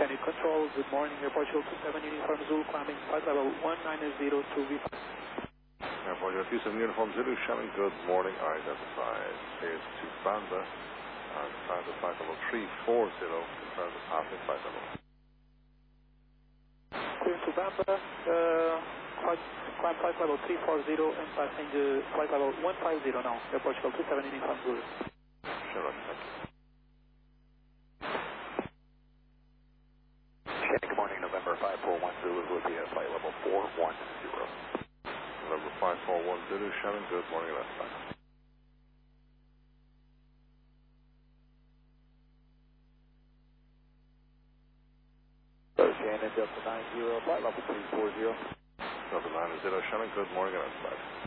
Unique Control, good morning, Airport 27 Uniform Zulu, climbing flight level 190 to V5. Airport 27 Uniform Zulu, Shannon, good morning, identified. Cleared to Banda, and climb to flight level 340, confirm the passing flight level. Cleared to Banda, climb flight level 340 and passing flight level 150 now, Airport 27 Uniform Zulu. Sure, thank you. Good morning, November 541 Zulu will be at flight level 410. November 541 Zulu, Shannon, good morning, identified. Shannon, Delta 90, flight level 340. Delta 90, Shannon, good morning, identified.